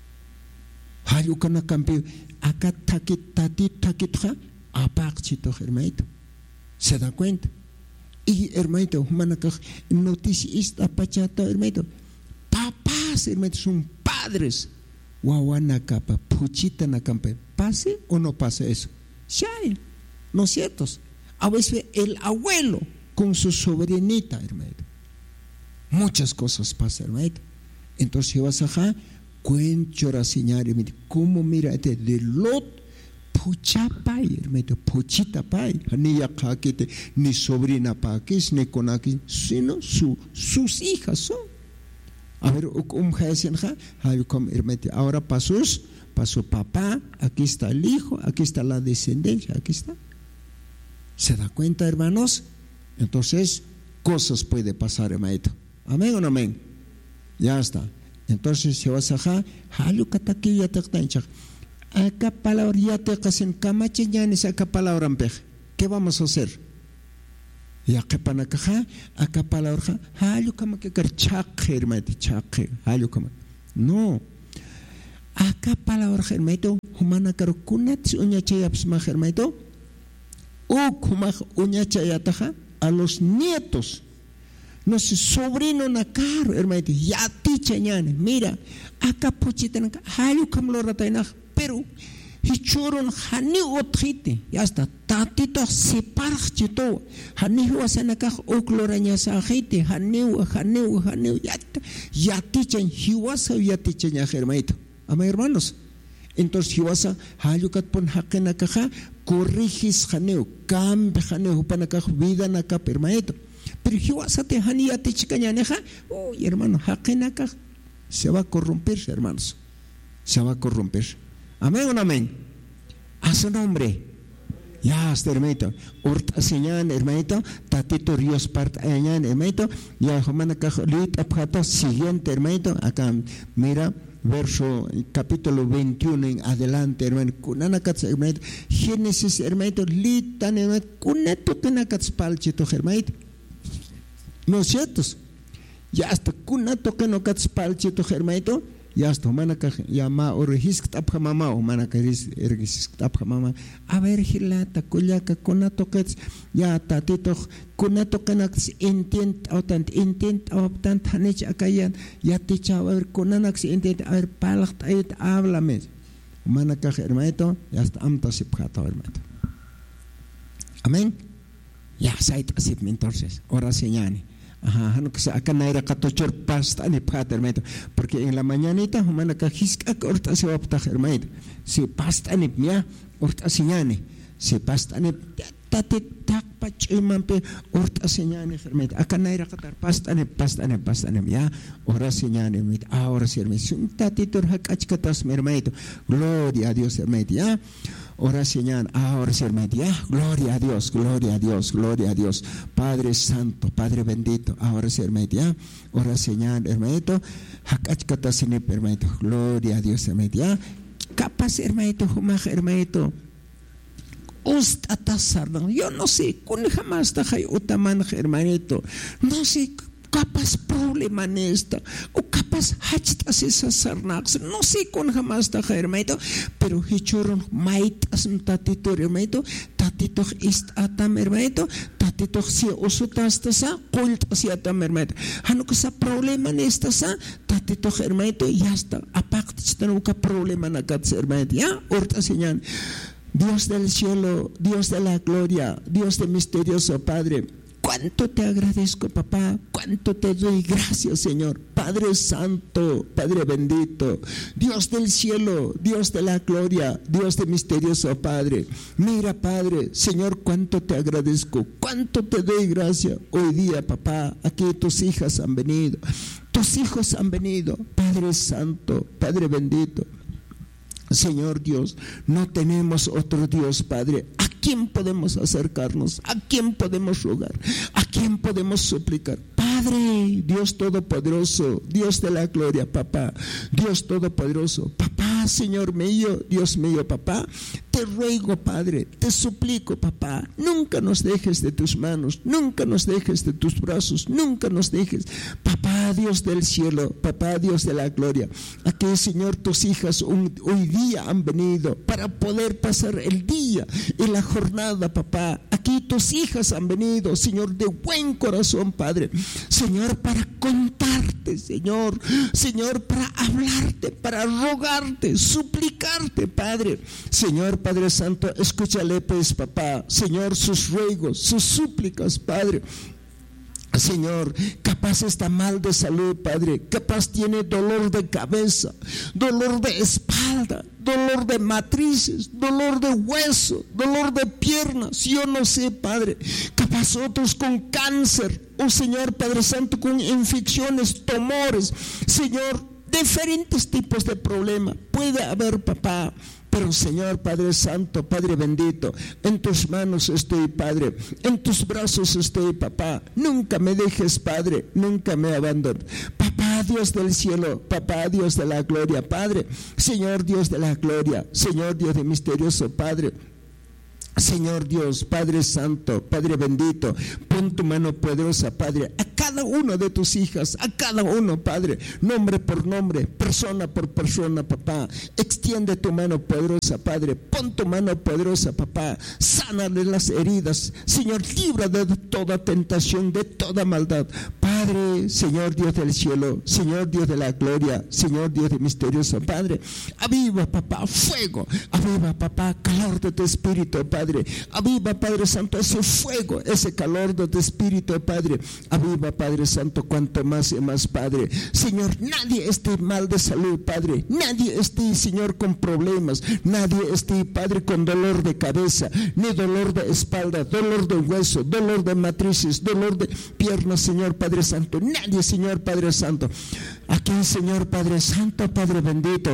Halukanaka, acá takit, tatit, takitja, apachito, hermanito. ¿Se da cuenta? Y hermanito, noticia esta pachata, hermanito. Papás, hermanito, son padres. Guaguanacapa, puchita nacampe. ¿Pase o no pase eso? Shay, ¿no es cierto? A veces el abuelo con su sobrinita, hermanito. Muchas cosas pasan, hermanito. Entonces vas a cuento la señal, hermanito. ¿Cómo mira este de Lot? Puchapay, hermanito, puchita pay, ni yakakite, ni sobrina paquis, ni conakis, sino su, sus hijas son. A ver, um jaesenja, hermanito, ahora pasos, pasó papá, aquí está el hijo, aquí está la descendencia, aquí está. ¿Se da cuenta, hermanos? Entonces, cosas puede pasar, hermanito. ¿Amén o no amén? Ya está. Entonces, se va a sacar, halu kataki ya te acá palabra ya te casen camache ya ni acá palabra ampej. ¿Qué vamos a hacer? Ya que panakaja, acá palabra halu kama que car chakhe hermano chakhe halu kama No. Acá palabra hermanito, humana caro kunat uña chayaps ma hermanito. O kuma uña chayataja a los nietos. No sé, sobrino nakar, hermanito, ya tichañane. Mira, acá pochitan, hayu kamlora tainaj, pero hichuron hani otrite, ya está, tatito separach chito, hani huasanakaj okloraña sajite, hani hani hani ya tichan, hiwasa ya tichaña, hermanito. Ama hermanos, entonces hiwasa hayukat pon hakenakaja, corrigis haneo, cambia haneo, panakaj vida nakap, hermanito. Pero hiwasa te hani ya tichañaneja, uy hermano, hakenakaj se va a corromper, hermanos, se va a corromper. Amén o no amén. A su nombre. Ya, hasta hermanito. Urta señan, hermanito. Tatito Dios part añan, hermanito. Ya, Jomana Cajolit, abjato. Siguiente, hermanito. Acá, mira, verso, capítulo veintiuno en adelante, hermanito. Kunanakats, hermanito. Génesis, hermanito. Litan, hermanito. Kuneto, kunakats palchito, hermanito. ¿No es cierto? Ya, hasta kunato, kunakats palchito, hermanito. Ya hasta manaka ya ma orihis tapha mama o manaka ergis tapha mama a ver hila takullaka kunatokets ya tatito kunatokanax intent autant intent autant hanich akayan ya ticha a ver kunanax intent a ver palacht ayt háblame manaka hermanito ya hasta amta sipjata hermanito. Amén. Ya sait asip entonces ora señani. Ajá, no que acá naira catochor pasta ni pata hermanito, porque en la mañanita humana cajiska corta se va a pata hermanito, si pasta ni mia corta señane, si pasta ni tate tak pachimampe corta señane hermanito, acá naira catar pasta ni pasta ni pasta ni mia ora señane hermanito, ahora si hermanito, un tatito hakachkatas hermanito, gloria a Dios hermanito, ya. Ora señal, ahora sí, hermanito, gloria a Dios, gloria a Dios, gloria a Dios, Padre Santo, Padre bendito, ahora sí, hermanito, ya, ora señal, hermanito, hakachkatasinip, hermanito, gloria a Dios, hermanito, ya, capaz, hermanito, humaj, hermanito, ustatasar, yo no sé, con jamás tajay utaman, hermanito, no sé, capaz problema en esta, o capaz hachtas esas sarnax, no sé con jamás taja hermanito, pero hechoron maitas un tatito hermanito, tatito ist atam hermanito, tatito si osutastasa, coltas y atam hermanito, hano que sa problema en esta sa, tatito hermanito, ya está, aparte están uka problema en acá hermanito, ya, ahorita señal, Dios del cielo, Dios de la gloria, Dios de misterioso Padre. Cuánto te agradezco, papá, cuánto te doy gracias, Señor, Padre Santo, Padre bendito, Dios del cielo, Dios de la gloria, Dios de misterioso Padre. Mira, Padre, Señor, cuánto te agradezco, cuánto te doy gracias. Hoy día, papá, aquí tus hijas han venido, tus hijos han venido, Padre Santo, Padre bendito. Señor Dios, no tenemos otro Dios, Padre. ¿A quién podemos acercarnos? ¿A quién podemos rogar? ¿A quién podemos suplicar? Padre, Dios Todopoderoso, Dios de la gloria, papá, Dios Todopoderoso, papá, Señor mío, Dios mío, papá, te ruego, Padre, te suplico, papá, nunca nos dejes de tus manos, nunca nos dejes de tus brazos, nunca nos dejes, papá, Dios del cielo, papá, Dios de la gloria. Aquí, Señor, tus hijas un, hoy día han venido para poder pasar el día y la jornada, papá. Aquí tus hijas han venido, Señor, de buen corazón, Padre. Señor, para contarte, Señor, Señor, para hablarte, para rogarte, suplicarte, Padre. Señor, Padre Santo, escúchale, pues, papá, Señor, sus ruegos, sus súplicas, Padre. Señor, capaz está mal de salud, Padre, capaz tiene dolor de cabeza, dolor de espalda, dolor de matrices, dolor de hueso, dolor de piernas, yo no sé, Padre, capaz otros con cáncer, oh Señor, Padre Santo, con infecciones, tumores, Señor, diferentes tipos de problemas, puede haber, papá. Pero Señor, Padre Santo, Padre bendito, en tus manos estoy, Padre, en tus brazos estoy, papá. Nunca me dejes, Padre, nunca me abandones. Papá, Dios del cielo, papá, Dios de la gloria, Padre, Señor Dios de la gloria, Señor Dios de misterioso, Padre. Señor Dios, Padre Santo, Padre bendito, pon tu mano poderosa, Padre, a cada cada uno de tus hijas, a cada uno, Padre, nombre por nombre, persona por persona, papá. Extiende tu mano poderosa, Padre, pon tu mano poderosa, papá, sánale las heridas, Señor, libra de toda tentación, de toda maldad, Padre, Señor Dios del cielo, Señor Dios de la gloria, Señor Dios de misterioso, Padre, aviva, papá, fuego, aviva, papá, calor de tu espíritu, Padre, aviva, Padre Santo, ese fuego, ese calor de tu espíritu, Padre, aviva, Padre Santo, cuanto más y más, Padre, Señor, nadie esté mal de salud, Padre, nadie esté, Señor, con problemas, nadie esté, Padre, con dolor de cabeza, ni dolor de espalda, dolor de hueso, dolor de matrices, dolor de piernas, Señor, Padre Santo, nadie, Señor, Padre Santo, aquí, Señor, Padre Santo, Padre bendito,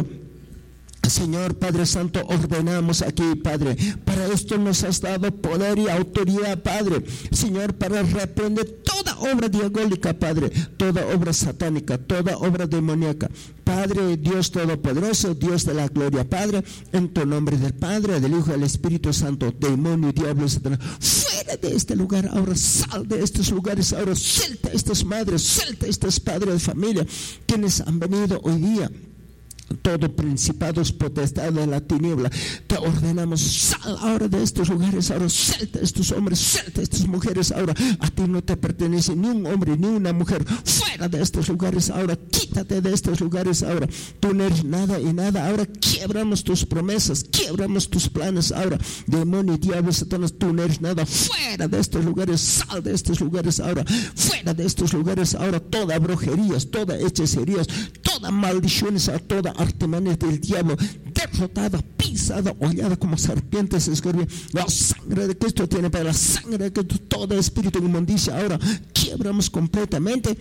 Señor Padre Santo, ordenamos aquí, Padre, para esto nos has dado poder y autoridad, Padre, Señor, para reprender toda obra diabólica, Padre, toda obra satánica, toda obra demoníaca, Padre, Dios Todopoderoso, Dios de la gloria, Padre, en tu nombre del Padre, del Hijo y del Espíritu Santo, demonio, diablo, Satanás, fuera de este lugar, ahora sal de estos lugares, ahora suelta a estas madres, suelta a estos padres de familia, quienes han venido hoy día. Todo principados, potestad de la tiniebla, te ordenamos, sal ahora de estos lugares, ahora suelta a estos hombres, suelta a estas mujeres, ahora a ti no te pertenece ni un hombre ni una mujer, fuera de estos lugares, ahora quítate de estos lugares, ahora tú no eres nada y nada, ahora quiebramos tus promesas, quiebramos tus planes, ahora demonio, diablo, Satanás, tú no eres nada, fuera de estos lugares, sal de estos lugares, ahora fuera de estos lugares, ahora toda brujerías, toda hechicerías, toda maldiciones, a toda artimañas del diablo, derrotada, pisada, hollada como serpientes, escorpión. La sangre de Cristo tiene para la sangre de Cristo, todo espíritu de inmundicia, ahora quebramos completamente.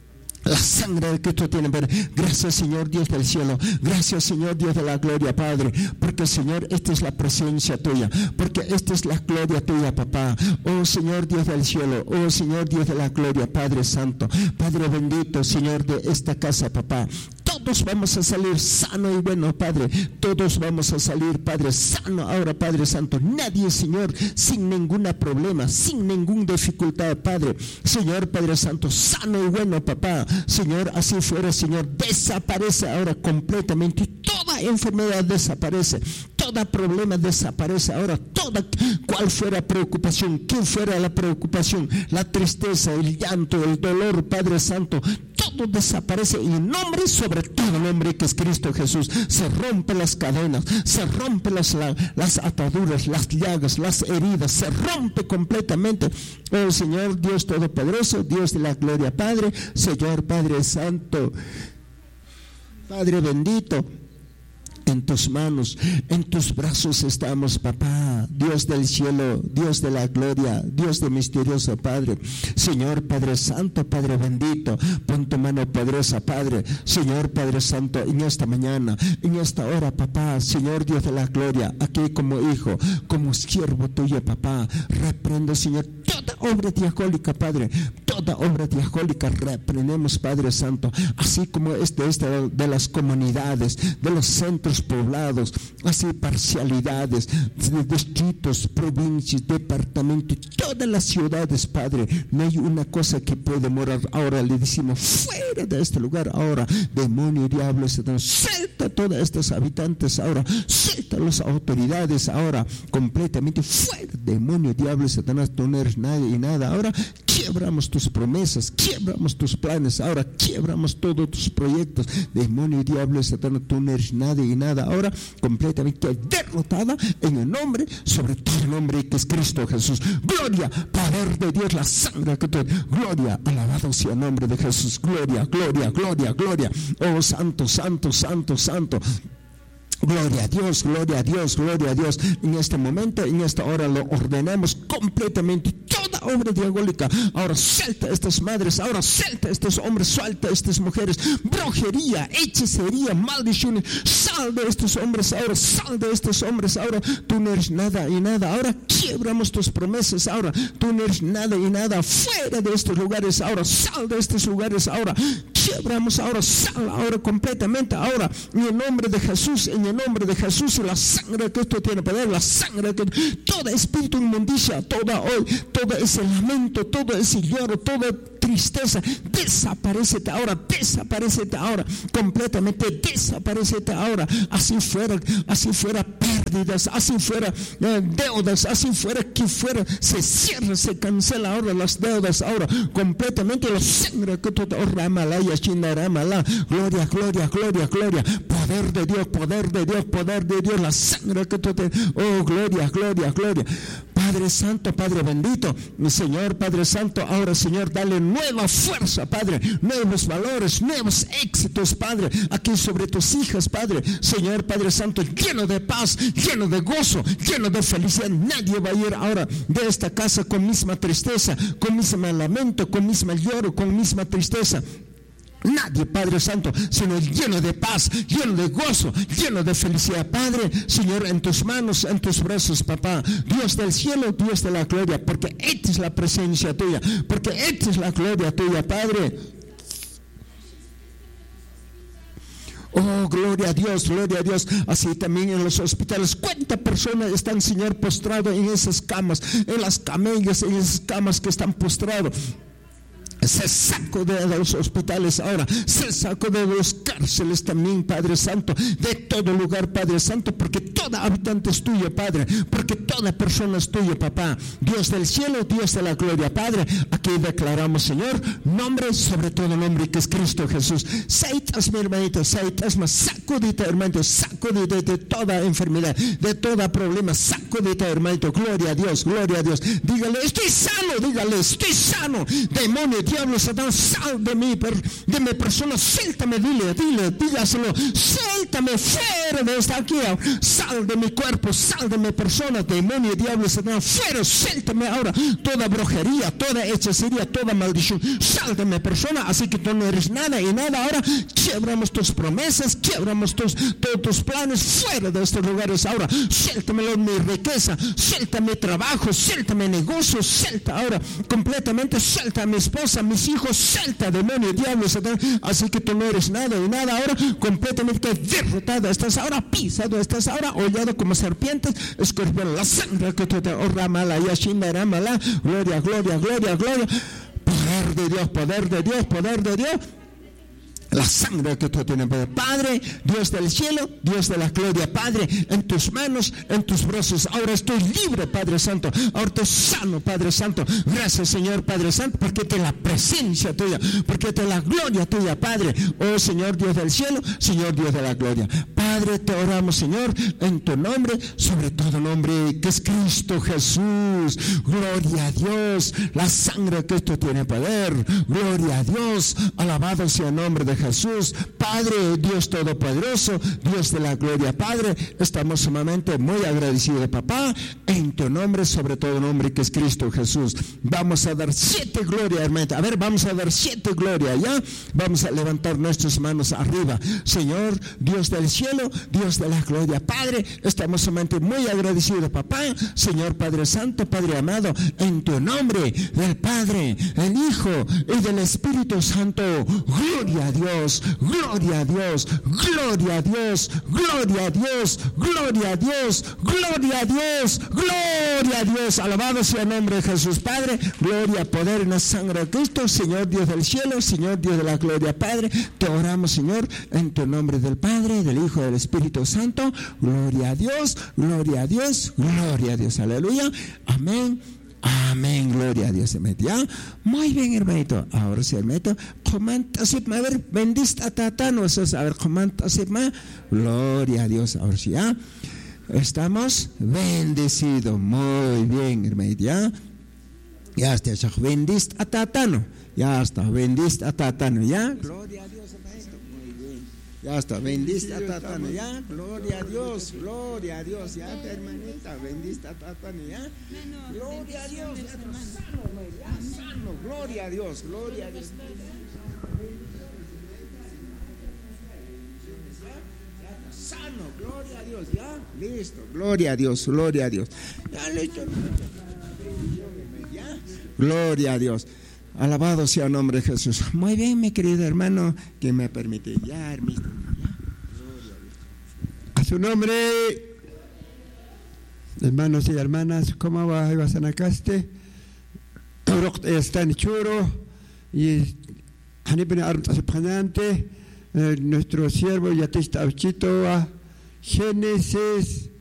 La sangre de Cristo tiene poder. Gracias, Señor Dios del cielo. Gracias, Señor Dios de la gloria, Padre. Porque, Señor, esta es la presencia tuya. Porque esta es la gloria tuya, papá. Oh, Señor Dios del cielo. Oh, Señor Dios de la gloria, Padre Santo. Padre bendito, Señor de esta casa, papá. Todos vamos a salir sano y bueno, Padre. Todos vamos a salir, Padre, sano ahora, Padre Santo. Nadie, Señor, sin ningún problema, sin ninguna dificultad, Padre. Señor, Padre Santo, sano y bueno, papá. Señor, así fuera, Señor, desaparece ahora completamente. Toda enfermedad desaparece. Todo problema desaparece ahora. Toda cual fuera preocupación, qué fuera la preocupación, la tristeza, el llanto, el dolor, Padre Santo, todo desaparece en nombre, sobre todo nombre que es Cristo Jesús. Se rompen las cadenas, se rompen las, la, las ataduras, las llagas, las heridas, se rompe completamente. Oh Señor Dios Todopoderoso, Dios de la gloria, Padre, Señor Padre Santo, Padre bendito. En tus manos, en tus brazos estamos, papá, Dios del cielo, Dios de la gloria, Dios de misterioso, Padre, Señor Padre Santo, Padre bendito, pon tu mano poderosa, Padre, Señor Padre Santo, en esta mañana, en esta hora, papá, Señor Dios de la gloria, aquí como hijo, como siervo tuyo, papá, reprendo, Señor, toda obra diabólica, Padre, toda obra diabólica reprendemos, Padre Santo, así como este, este de las comunidades, de los centros poblados, así parcialidades, de distritos, provincias, departamentos, todas las ciudades, Padre, no hay una cosa que puede morar. Ahora le decimos, fuera de este lugar, ahora, demonio, diablo, Satanás, suelta a todos estos habitantes, ahora, suelta a las autoridades, ahora, completamente fuera, demonio, diablo, Satanás, tú no eres nadie y nada, ahora, quebramos tus promesas, quebramos tus planes, ahora, quebramos todos tus proyectos, demonio, diablo, Satanás, tú no eres nadie y nada, ahora completamente derrotada en el nombre, sobre todo el nombre que es Cristo Jesús. Gloria, poder de Dios, la sangre que tú, gloria, alabado sea el nombre de Jesús. Gloria, gloria, gloria, gloria. Oh santo, santo, santo, santo. Gloria a Dios, gloria a Dios, gloria a Dios. En este momento, en esta hora lo ordenamos completamente. Toda obra diabólica, ahora suelta a estas madres, ahora suelta a estos hombres, suelta a estas mujeres, brujería, hechicería, maldiciones, sal de estos hombres, ahora sal de estos hombres, ahora tú no eres nada y nada, ahora quebramos tus promesas, ahora tú no eres nada y nada, fuera de estos lugares, ahora sal de estos lugares, ahora quebramos ahora, sal ahora completamente, ahora, en el nombre de Jesús, en el nombre de Jesús, la sangre que esto tiene poder, la sangre que, todo espíritu inmundicia, toda hoy, todo ese lamento, todo ese lloro, toda tristeza, desaparecete ahora, desaparecete ahora, completamente desaparecete ahora, así fuera, así fuera pérdidas, así fuera eh, deudas, así fuera que fuera, se cierra, se cancela ahora las deudas ahora, completamente la sangre que todo, oh, Ramalaya, Chinaramala, gloria, gloria, gloria, gloria, poder de Dios, poder de Dios, poder de Dios, la sangre que todo, oh, gloria, gloria, gloria. Padre Santo, Padre bendito, mi Señor, Padre Santo, ahora Señor, dale nueva fuerza, Padre, nuevos valores, nuevos éxitos, Padre, aquí sobre tus hijas, Padre, Señor, Padre Santo, lleno de paz, lleno de gozo, lleno de felicidad. Nadie va a ir ahora de esta casa con misma tristeza, con mismo lamento, con mismo lloro, con misma tristeza. Nadie, Padre Santo, sino lleno de paz, lleno de gozo, lleno de felicidad. Padre, Señor, en tus manos, en tus brazos, papá, Dios del cielo, Dios de la gloria, porque esta es la presencia tuya, porque esta es la gloria tuya, Padre. Oh, gloria a Dios, gloria a Dios. Así también en los hospitales, ¿cuántas personas están, Señor, postrados en esas camas, en las camellas, en esas camas que están postrados? Se sacó de los hospitales ahora, se sacó de los cárceles también, Padre Santo, de todo lugar, Padre Santo, porque toda habitante es tuyo, Padre, porque toda persona es tuyo, papá. Dios del cielo, Dios de la gloria, Padre. Aquí declaramos, Señor, nombre sobre todo nombre, que es Cristo Jesús. Seitas, mi hermanito, seitas más, sacudita, hermanito, sacudita de toda enfermedad, de todo problema, sacudita, hermanito. Gloria a Dios, gloria a Dios. Dígale, estoy sano, dígale, estoy sano. Demonio, diablo, Satán, sal de mí, de mi persona, suéltame, dile, dile, dígaselo, suéltame fuera de esta aquí, sal de mi cuerpo, sal de mi persona, demonio, diablo, Satán, fuera, suéltame ahora, toda brujería, toda hechicería, toda maldición, sal de mi persona, así que tú no eres nada y nada ahora, quebramos tus promesas, quebramos tus, todos tus planes, fuera de estos lugares ahora, suéltame mi riqueza, suelta mi trabajo, suelta mi negocio, suelta ahora, completamente, suelta a mi esposa, mis hijos, suelta, demonio, diablo, Satán, así que tú no eres nada y nada ahora, completamente derrotado, estás ahora pisado, estás ahora hollado como serpientes, escorpión, la sangre que tú te orramala, yashinda, ramala, gloria, gloria, gloria, gloria, poder de Dios, poder de Dios, poder de Dios. La sangre que tú tienes, Padre, Dios del cielo, Dios de la gloria, Padre, en tus manos, en tus brazos, ahora estoy libre, Padre Santo, ahora estoy sano, Padre Santo, gracias, Señor, Padre Santo, porque te la presencia tuya, porque te la gloria tuya, Padre, oh Señor, Dios del cielo, Señor, Dios de la gloria, Padre, te oramos, Señor, en tu nombre, sobre todo nombre, que es Cristo Jesús, gloria a Dios, la sangre que esto tiene poder, gloria a Dios, alabado sea el nombre de Jesús, Padre, Dios Todopoderoso, Dios de la gloria, Padre, estamos sumamente muy agradecidos, papá, en tu nombre, sobre todo nombre que es Cristo Jesús. Vamos a dar siete glorias, hermano. A ver, vamos a dar siete glorias, ¿ya? Vamos a levantar nuestras manos arriba. Señor, Dios del cielo, Dios de la gloria, Padre, estamos sumamente muy agradecidos, papá, Señor Padre Santo, Padre amado, en tu nombre, del Padre, el Hijo y del Espíritu Santo, gloria a Dios. Dios, gloria a Dios, gloria a Dios, gloria a Dios, gloria a Dios, gloria a Dios, gloria a Dios, alabado sea el nombre de Jesús, Padre, gloria, poder en la sangre de Cristo, Señor Dios del cielo, Señor Dios de la gloria, Padre, te oramos, Señor, en tu nombre del Padre, del Hijo y del Espíritu Santo, gloria a Dios, gloria a Dios, gloria a Dios, aleluya, amén. Amén, gloria a Dios, hermanito. ¿Ya? Muy bien, hermanito. Ahora sí, hermanito. Comenta, a ver, bendita tatano. A ver, comenta, gloria a Dios. Ahora sí, ¿ya? Estamos bendecidos. Muy bien, hermanito. ¿Ya? Ya está, bendita tatano. Ya está, bendita tatano. ¿Ya? Gloria a Dios, hermanito. Muy bien. Ya está, bendita tatano. ¿Ya? Gloria a Dios, gloria a Dios. Ya está, hermanita, bendita tatano. ¿Ya? Gloria a Dios, ya sano, ya sano, gloria a Dios, gloria a Dios. Sano, gloria a Dios, ya, listo, gloria a Dios, gloria a Dios. Ya listo, ya, gloria a Dios. Alabado sea el nombre de Jesús. Muy bien, mi querido hermano, que me permite ya, hermano. A su nombre, hermanos y hermanas, ¿cómo va a Sanacaste? Están churo y Hanibene Armtaspanante, nuestro siervo Yatista Abchito, Génesis